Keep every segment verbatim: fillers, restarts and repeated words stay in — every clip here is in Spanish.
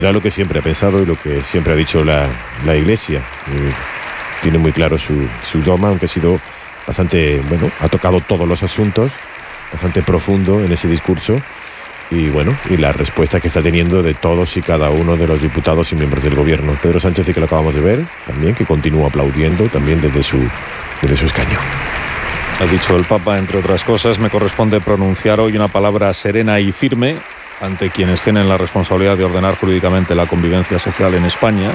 Era lo que siempre ha pensado y lo que siempre ha dicho la, la Iglesia. Eh, tiene muy claro su, su dogma, aunque ha sido bastante, bueno, ha tocado todos los asuntos, bastante profundo en ese discurso. Y bueno, y la respuesta que está teniendo de todos y cada uno de los diputados y miembros del gobierno. Pedro Sánchez, sí que lo acabamos de ver, también, que continúa aplaudiendo también desde su, desde su escaño. Ha dicho el Papa, entre otras cosas: me corresponde pronunciar hoy una palabra serena y firme ante quienes tienen la responsabilidad de ordenar jurídicamente la convivencia social en España.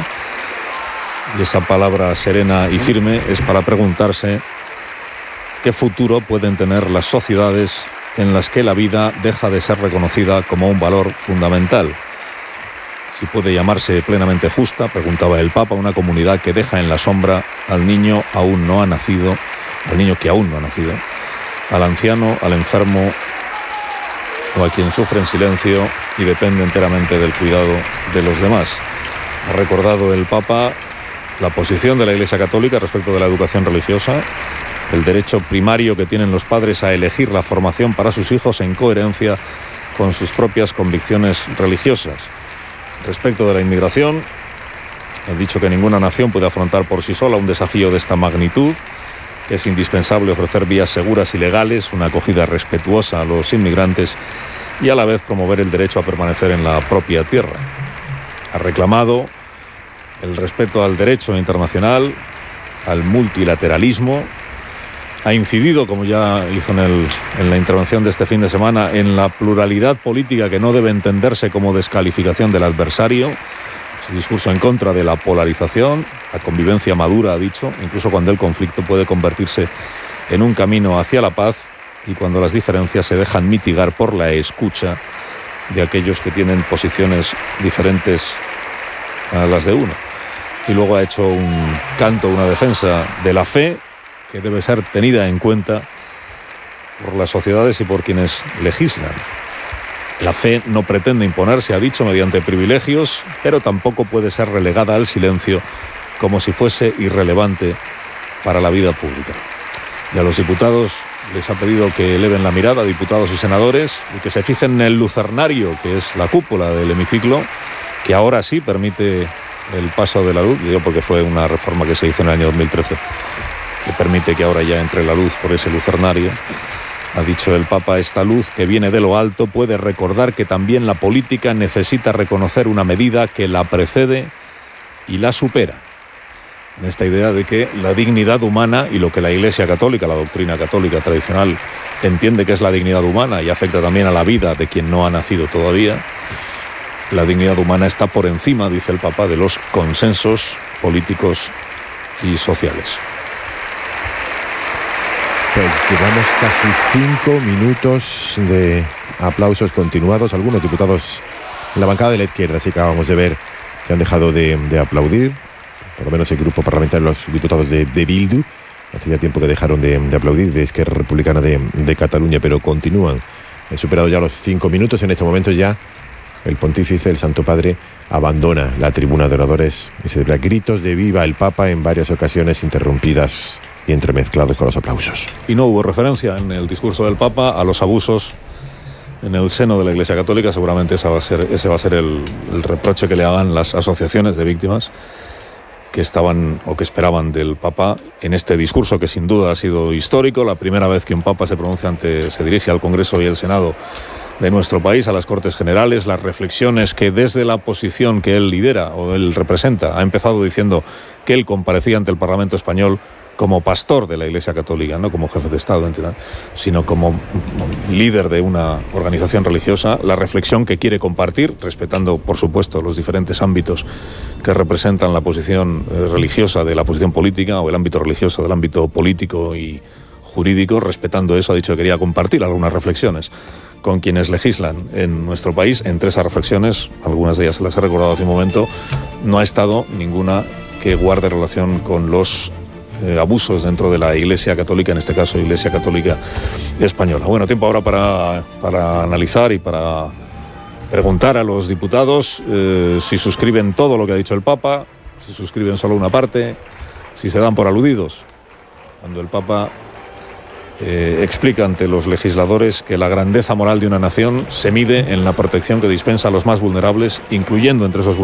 Y esa palabra serena y firme es para preguntarse qué futuro pueden tener las sociedades en las que la vida deja de ser reconocida como un valor fundamental. Si puede llamarse plenamente justa, preguntaba el Papa, una comunidad que deja en la sombra al niño aún no ha nacido, al niño que aún no ha nacido, al anciano, al enfermo o a quien sufre en silencio y depende enteramente del cuidado de los demás. Ha recordado el Papa la posición de la Iglesia Católica respecto de la educación religiosa, el derecho primario que tienen los padres a elegir la formación para sus hijos en coherencia con sus propias convicciones religiosas. Respecto de la inmigración, ha dicho que ninguna nación puede afrontar por sí sola un desafío de esta magnitud, que es indispensable ofrecer vías seguras y legales, una acogida respetuosa a los inmigrantes y a la vez promover el derecho a permanecer en la propia tierra. Ha reclamado el respeto al derecho internacional, al multilateralismo. Ha incidido, como ya hizo en, el, en la intervención de este fin de semana, en la pluralidad política que no debe entenderse como descalificación del adversario. Su discurso en contra de la polarización, la convivencia madura, ha dicho, incluso cuando el conflicto puede convertirse en un camino hacia la paz y cuando las diferencias se dejan mitigar por la escucha de aquellos que tienen posiciones diferentes a las de uno. Y luego ha hecho un canto, una defensa de la fe, que debe ser tenida en cuenta por las sociedades y por quienes legislan. La fe no pretende imponerse, ha dicho, mediante privilegios, pero tampoco puede ser relegada al silencio como si fuese irrelevante para la vida pública. Y a los diputados les ha pedido que eleven la mirada, diputados y senadores, y que se fijen en el lucernario, que es la cúpula del hemiciclo, que ahora sí permite el paso de la luz, digo porque fue una reforma que se hizo en el año dos mil trece, que permite que ahora ya entre la luz por ese lucernario. Ha dicho el Papa, esta luz que viene de lo alto puede recordar que también la política necesita reconocer una medida que la precede y la supera. En esta idea de que la dignidad humana y lo que la Iglesia Católica, la doctrina católica tradicional, entiende que es la dignidad humana y afecta también a la vida de quien no ha nacido todavía, la dignidad humana está por encima, dice el Papa, de los consensos políticos y sociales. Pues llevamos casi cinco minutos de aplausos continuados. Algunos diputados en la bancada de la izquierda, sí que acabamos de ver, que han dejado de, de aplaudir. Por lo menos el grupo parlamentario, los diputados de, de Bildu, hacía tiempo que dejaron de, de aplaudir, de Esquerra Republicana de, de Cataluña, pero continúan. He superado ya los cinco minutos. En este momento ya el pontífice, el Santo Padre, abandona la tribuna de oradores y se da gritos de viva el Papa en varias ocasiones interrumpidas y entremezclados con los aplausos. Y no hubo referencia en el discurso del Papa a los abusos en el seno de la Iglesia Católica. Seguramente ese va a ser, ese va a ser el, el reproche que le hagan las asociaciones de víctimas que estaban o que esperaban del Papa en este discurso, que sin duda ha sido histórico. La primera vez que un Papa se pronuncia ante, se dirige al Congreso y el Senado de nuestro país, a las Cortes Generales, las reflexiones que desde la posición que él lidera o él representa, ha empezado diciendo que él comparecía ante el Parlamento español como pastor de la Iglesia Católica, no como jefe de Estado, sino como líder de una organización religiosa, la reflexión que quiere compartir, respetando, por supuesto, los diferentes ámbitos que representan la posición religiosa de la posición política, o el ámbito religioso del ámbito político y jurídico. Respetando eso, ha dicho que quería compartir algunas reflexiones con quienes legislan en nuestro país. Entre esas reflexiones, algunas de ellas se las he recordado hace un momento, no ha estado ninguna que guarde relación con los Eh, abusos dentro de la Iglesia Católica, en este caso Iglesia Católica Española. Bueno, tiempo ahora para, para analizar y para preguntar a los diputados eh, si suscriben todo lo que ha dicho el Papa, si suscriben solo una parte, si se dan por aludidos. Cuando el Papa eh, explica ante los legisladores que la grandeza moral de una nación se mide en la protección que dispensa a los más vulnerables, incluyendo entre esos